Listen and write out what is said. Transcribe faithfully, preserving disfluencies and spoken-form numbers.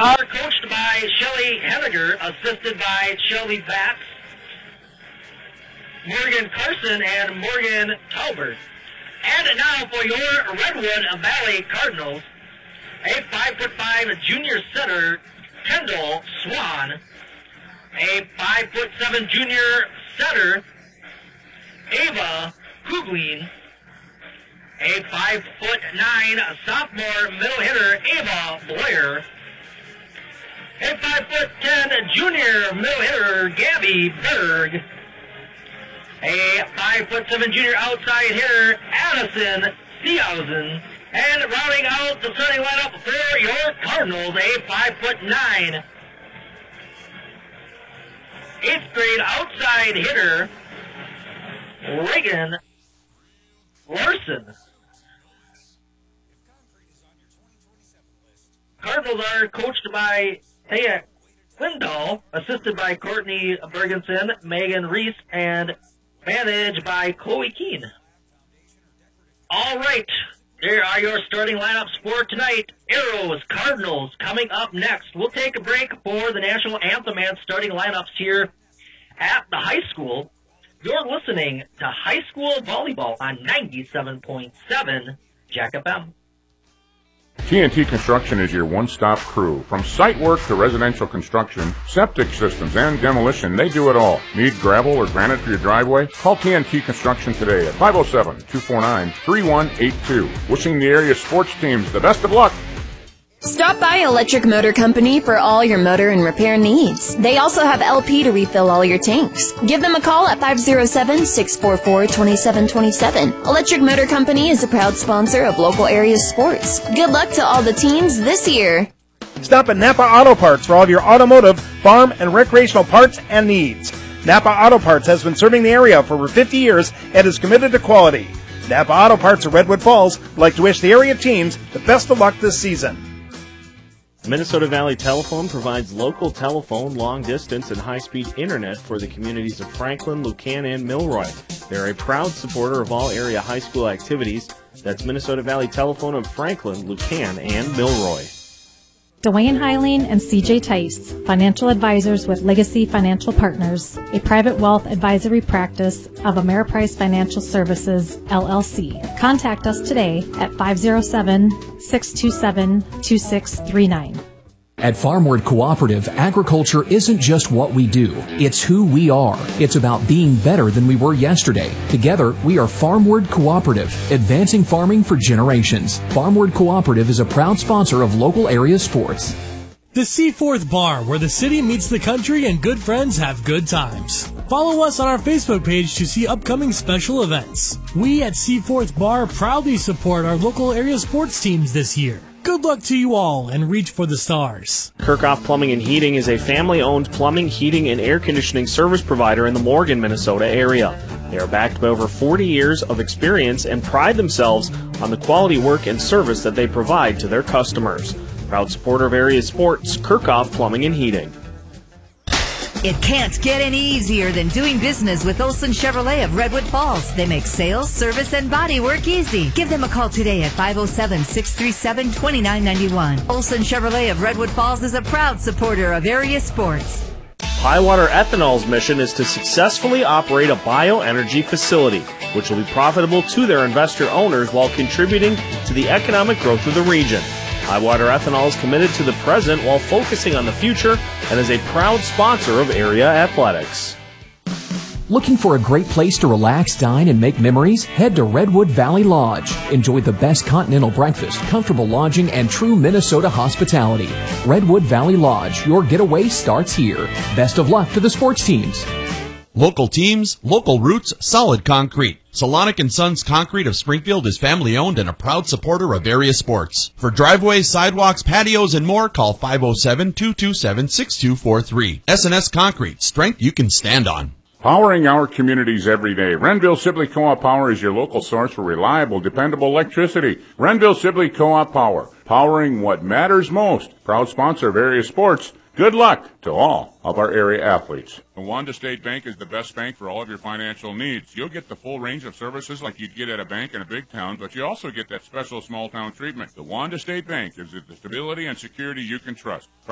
are coached by Shelly Henniger, assisted by Shelby Batts, Morgan Carson, and Morgan Talbert. And now for your Redwood Valley Cardinals, a five foot five junior setter, Kendall Swan, a five foot seven junior setter, Ava Kugling, a five foot nine sophomore middle hitter, Ava Blair, a five foot ten junior middle hitter, Gabby Berg, a five foot seven junior outside hitter, Addison Seehausen, and rounding out the starting lineup for your Cardinals, a five foot nine eighth grade outside hitter, Reagan Larson. Cardinals are coached by Thea Lindahl, assisted by Courtney Bergensen, Megan Reese, and managed by Chloe Keene. All right, there are your starting lineups for tonight. Arrows, Cardinals, coming up next. We'll take a break for the national anthem and starting lineups here at the high school. You're listening to High School Volleyball on ninety-seven point seven Jack F M. T N T Construction is your one-stop crew. From site work to residential construction, septic systems, and demolition, they do it all. Need gravel or granite for your driveway? Call T N T Construction today at five oh seven, two four nine, three one eight two. Wishing the area sports teams the best of luck. Stop by Electric Motor Company for all your motor and repair needs. They also have L P to refill all your tanks. Give them a call at five oh seven, six four four, two seven two seven. Electric Motor Company is a proud sponsor of local area sports. Good luck to all the teams this year. Stop at Napa Auto Parts for all of your automotive, farm, and recreational parts and needs. Napa Auto Parts has been serving the area for over fifty years and is committed to quality. Napa Auto Parts of Redwood Falls would like to wish the area teams the best of luck this season. Minnesota Valley Telephone provides local telephone, long-distance, and high-speed internet for the communities of Franklin, Lucan, and Milroy. They're a proud supporter of all area high school activities. That's Minnesota Valley Telephone of Franklin, Lucan, and Milroy. Dwayne Heiling and C J Tice, financial advisors with Legacy Financial Partners, a private wealth advisory practice of Ameriprise Financial Services, L L C. Contact us today at five oh seven, six two seven, two six three nine. At Farmward Cooperative, agriculture isn't just what we do, it's who we are. It's about being better than we were yesterday. Together, we are Farmward Cooperative, advancing farming for generations. Farmward Cooperative is a proud sponsor of local area sports. The Seaforth Bar, where the city meets the country and good friends have good times. Follow us on our Facebook page to see upcoming special events. We at Seaforth Bar proudly support our local area sports teams this year. Good luck to you all, and reach for the stars. Kirkhoff Plumbing and Heating is a family-owned plumbing, heating, and air conditioning service provider in the Morgan, Minnesota area. They are backed by over forty years of experience and pride themselves on the quality work and service that they provide to their customers. Proud supporter of area sports, Kirkhoff Plumbing and Heating. It can't get any easier than doing business with Olson Chevrolet of Redwood Falls. They make sales, service, and body work easy. Give them a call today at five oh seven, six three seven, two nine nine one. Olson Chevrolet of Redwood Falls is a proud supporter of area sports. Highwater Ethanol's mission is to successfully operate a bioenergy facility, which will be profitable to their investor owners while contributing to the economic growth of the region. Highwater Ethanol is committed to the present while focusing on the future and is a proud sponsor of area athletics. Looking for a great place to relax, dine, and make memories? Head to Redwood Valley Lodge. Enjoy the best continental breakfast, comfortable lodging, and true Minnesota hospitality. Redwood Valley Lodge, your getaway starts here. Best of luck to the sports teams. Local teams, local roots, solid concrete. Solonic and Sons Concrete of Springfield is family-owned and a proud supporter of area sports. For driveways, sidewalks, patios, and more, call five oh seven, two two seven, six two four three. S and S Concrete, strength you can stand on. Powering our communities every day. Renville Sibley Co-op Power is your local source for reliable, dependable electricity. Renville Sibley Co-op Power, powering what matters most. Proud sponsor of area sports. Good luck to all of our area athletes. The Wanda State Bank is the best bank for all of your financial needs. You'll get the full range of services like you'd get at a bank in a big town, but you also get that special small town treatment. The Wanda State Bank gives you the stability and security you can trust.